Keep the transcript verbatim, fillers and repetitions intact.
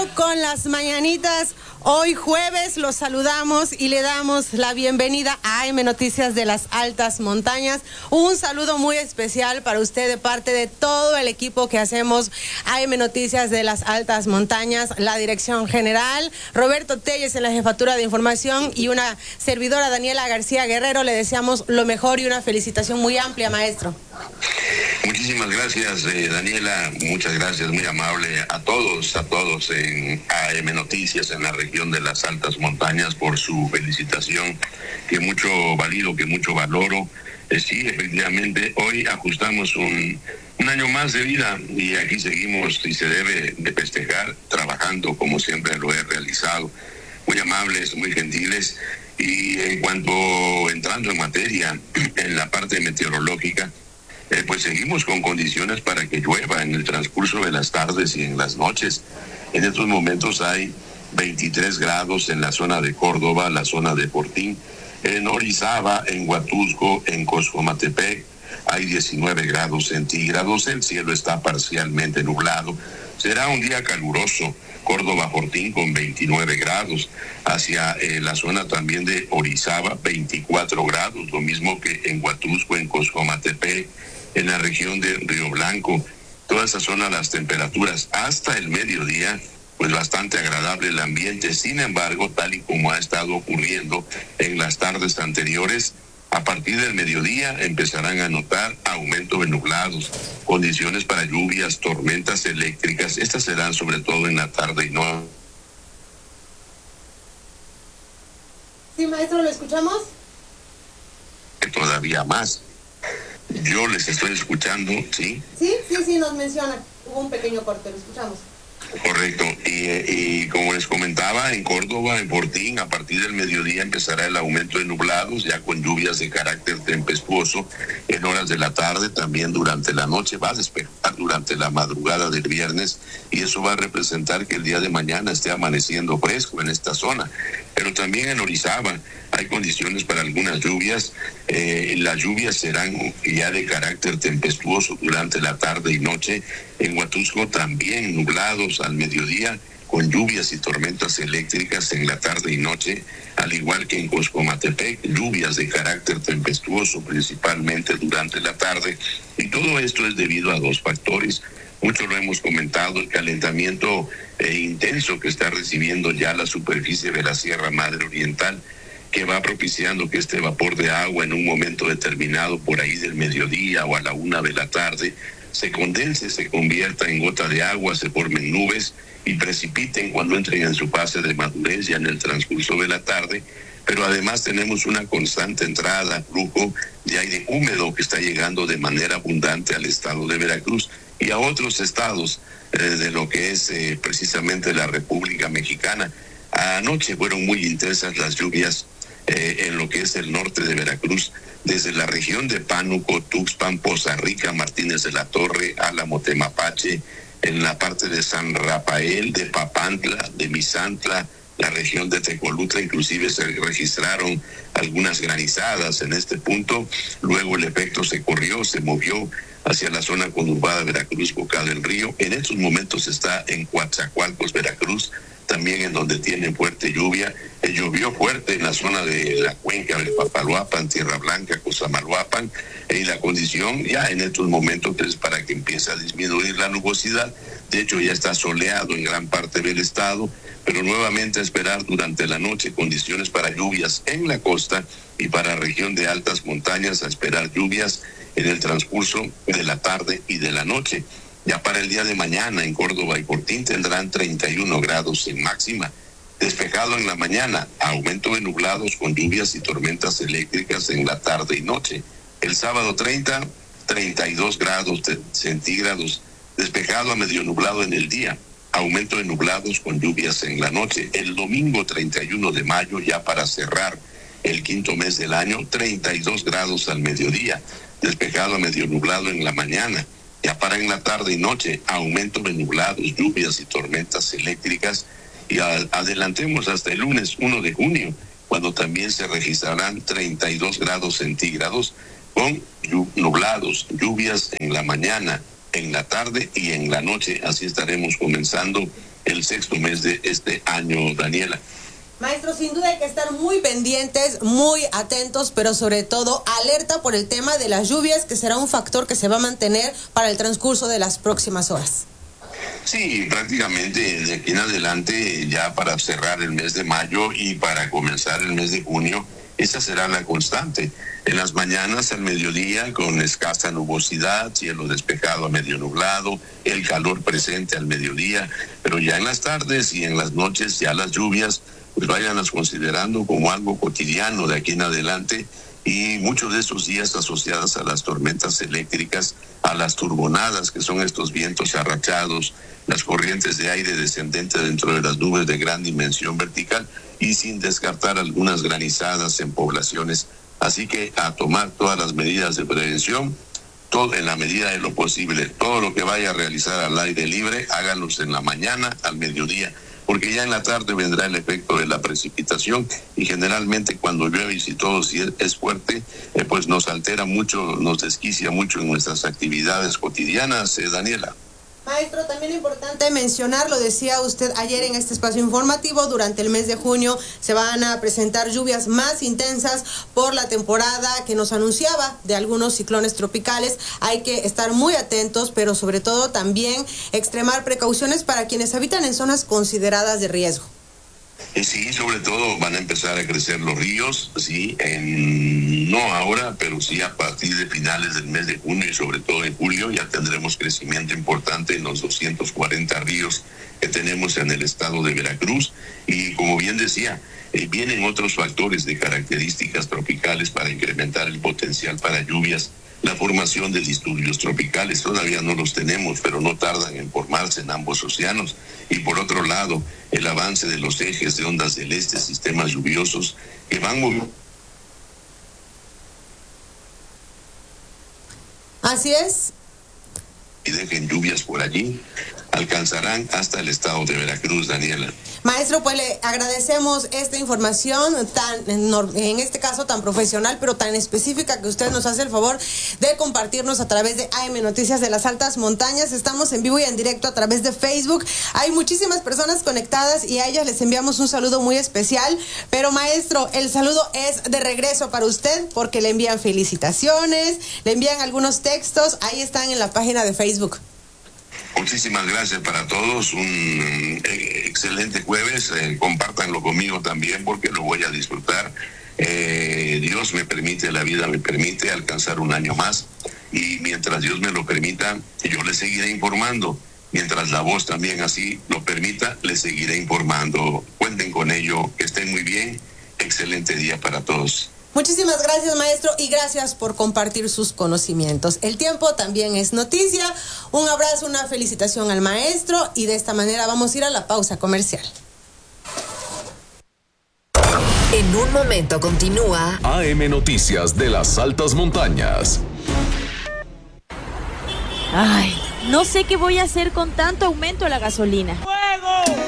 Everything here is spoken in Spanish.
con las mañanitas. Hoy jueves los saludamos y le damos la bienvenida a A M Noticias de las Altas Montañas. Un saludo muy especial para usted de parte de todo el equipo que hacemos A M Noticias de las Altas Montañas, la dirección general, Roberto Telles en la jefatura de información y una servidora, Daniela García Guerrero. Le deseamos lo mejor y una felicitación muy amplia, maestro. Muchísimas gracias, eh, Daniela, muchas gracias, muy amable a todos, a todos en A M Noticias en la región de las Altas Montañas por su felicitación, que mucho valido, que mucho valoro. Eh, sí, efectivamente, hoy ajustamos un, un año más de vida y aquí seguimos y se debe de festejar trabajando como siempre lo he realizado. Muy amables, muy gentiles. Y en cuanto entrando en materia, en la parte meteorológica, Eh, pues seguimos con condiciones para que llueva en el transcurso de las tardes y en las noches. En estos momentos hay veintitrés grados en la zona de Córdoba, la zona de Fortín, en Orizaba, en Huatusco, en Coscomatepec, hay diecinueve grados centígrados, el cielo está parcialmente nublado. Será un día caluroso. Córdoba, Fortín con veintinueve grados, hacia eh, la zona también de Orizaba, veinticuatro grados, lo mismo que en Huatusco, en Coscomatepec, en la región de Río Blanco. Toda esa zona, las temperaturas hasta el mediodía, pues bastante agradable el ambiente. Sin embargo, tal y como ha estado ocurriendo en las tardes anteriores, a partir del mediodía empezarán a notar aumento de nublados, condiciones para lluvias, tormentas eléctricas. Estas se dan sobre todo en la tarde y no. Sí, maestro, ¿lo escuchamos? Todavía más. Yo les estoy escuchando, ¿sí? Sí, sí, sí, nos menciona. Hubo un pequeño corte, lo escuchamos. Correcto, y, y como les comentaba, en Córdoba, en Fortín, a partir del mediodía empezará el aumento de nublados, ya con lluvias de carácter tempestuoso en horas de la tarde, también durante la noche, va a despejar durante la madrugada del viernes, y eso va a representar que el día de mañana esté amaneciendo fresco en esta zona. Pero también en Orizaba hay condiciones para algunas lluvias. Eh, las lluvias serán ya de carácter tempestuoso durante la tarde y noche. En Huatusco también nublados al mediodía, con lluvias y tormentas eléctricas en la tarde y noche, al igual que en Coscomatepec, lluvias de carácter tempestuoso principalmente durante la tarde. Y todo esto es debido a dos factores. Mucho lo hemos comentado, el calentamiento eh, intenso que está recibiendo ya la superficie de la Sierra Madre Oriental, que va propiciando que este vapor de agua en un momento determinado, por ahí del mediodía o a la una de la tarde, se condense, se convierta en gota de agua, se formen nubes y precipiten cuando entren en su fase de madurez ya en el transcurso de la tarde. Pero además tenemos una constante entrada, flujo de aire húmedo que está llegando de manera abundante al estado de Veracruz y a otros estados eh, de lo que es eh, precisamente la República Mexicana. Anoche fueron muy intensas las lluvias eh, en lo que es el norte de Veracruz, desde la región de Pánuco, Tuxpan, Poza Rica, Martínez de la Torre, Álamo, Temapache, en la parte de San Rafael, de Papantla, de Misantla, la región de Tecolutla, inclusive se registraron algunas granizadas en este punto. Luego el efecto se corrió, se movió hacia la zona conurbada de Veracruz, Boca del Río. En estos momentos está en Coatzacoalcos, Veracruz, también en donde tiene fuerte lluvia. Eh, llovió fuerte en la zona de la cuenca del Papaloapan, Tierra Blanca, Cosamaloapan, y la condición ya en estos momentos es para que empiece a disminuir la nubosidad. De hecho, ya está soleado en gran parte del estado, pero nuevamente a esperar durante la noche condiciones para lluvias en la costa y para región de altas montañas, a esperar lluvias en el transcurso de la tarde y de la noche. Ya para el día de mañana en Córdoba y Fortín tendrán treinta y uno grados en máxima. Despejado en la mañana, aumento de nublados con lluvias y tormentas eléctricas en la tarde y noche. El sábado treinta, treinta y dos grados centígrados. Despejado a medio nublado en el día. Aumento de nublados con lluvias en la noche. El domingo treinta y uno de mayo, ya para cerrar el quinto mes del año, treinta y dos grados al mediodía. Despejado a medio nublado en la mañana. Ya para en la tarde y noche, aumento de nublados, lluvias y tormentas eléctricas. Y a, adelantemos hasta el lunes uno de junio, cuando también se registrarán treinta y dos grados centígrados con nublados, lluvias en la mañana, en la tarde y en la noche. Así estaremos comenzando el sexto mes de este año, Daniela. Maestro, sin duda hay que estar muy pendientes, muy atentos, pero sobre todo alerta por el tema de las lluvias, que será un factor que se va a mantener para el transcurso de las próximas horas. Sí, prácticamente de aquí en adelante, ya para cerrar el mes de mayo y para comenzar el mes de junio, esa será la constante. En las mañanas, al mediodía, con escasa nubosidad, cielo despejado a medio nublado, el calor presente al mediodía, pero ya en las tardes y en las noches ya las lluvias, pues váyanlas considerando como algo cotidiano de aquí en adelante, y muchos de estos días asociados a las tormentas eléctricas, a las turbonadas, que son estos vientos arrachados, las corrientes de aire descendente dentro de las nubes de gran dimensión vertical, y sin descartar algunas granizadas en poblaciones. Así que a tomar todas las medidas de prevención, todo en la medida de lo posible. Todo lo que vaya a realizar al aire libre, háganlos en la mañana, al mediodía, porque ya en la tarde vendrá el efecto de la precipitación, y generalmente cuando llueve y si todo si es, es fuerte, eh, pues nos altera mucho, nos desquicia mucho en nuestras actividades cotidianas, eh, Daniela. Maestro, también importante mencionar, lo decía usted ayer en este espacio informativo, durante el mes de junio se van a presentar lluvias más intensas por la temporada que nos anunciaba de algunos ciclones tropicales. Hay que estar muy atentos, pero sobre todo también extremar precauciones para quienes habitan en zonas consideradas de riesgo. Sí, sobre todo van a empezar a crecer los ríos, sí, en, no ahora, pero sí a partir de finales del mes de junio y sobre todo en julio ya tendremos crecimiento importante en los doscientos cuarenta ríos que tenemos en el estado de Veracruz. Y como bien decía, eh, vienen otros factores de características tropicales para incrementar el potencial para lluvias. La formación de disturbios tropicales, todavía no los tenemos, pero no tardan en formarse en ambos océanos. Y por otro lado, el avance de los ejes de ondas del este, sistemas lluviosos que van moviendo. Así es. Y dejen lluvias por allí, alcanzarán hasta el estado de Veracruz, Daniela. Maestro, pues le agradecemos esta información tan, en este caso tan profesional, pero tan específica, que usted nos hace el favor de compartirnos a través de A M Noticias de las Altas Montañas. Estamos en vivo y en directo a través de Facebook. Hay muchísimas personas conectadas y a ellas les enviamos un saludo muy especial. Pero maestro, el saludo es de regreso para usted, porque le envían felicitaciones, le envían algunos textos, ahí están en la página de Facebook. Muchísimas gracias para todos, un eh, excelente jueves, eh, compártanlo conmigo también porque lo voy a disfrutar. Eh, Dios me permite, la vida me permite alcanzar un año más, y mientras Dios me lo permita, yo les seguiré informando. Mientras la voz también así lo permita, les seguiré informando. Cuenten con ello, que estén muy bien, excelente día para todos. Muchísimas gracias, maestro, y gracias por compartir sus conocimientos. El tiempo también es noticia. Un abrazo, una felicitación al maestro, y de esta manera vamos a ir a la pausa comercial. En un momento continúa A M Noticias de las Altas Montañas. Ay, no sé qué voy a hacer con tanto aumento a la gasolina. ¡Fuego!